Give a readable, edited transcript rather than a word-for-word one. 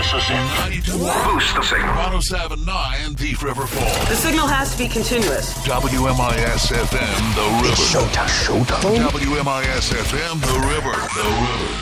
This is it. 92. Boost the signal. 1079 Thief River Falls. The signal has to be continuous. WMIS FM, The River. It's showtime. WMIS FM, The River.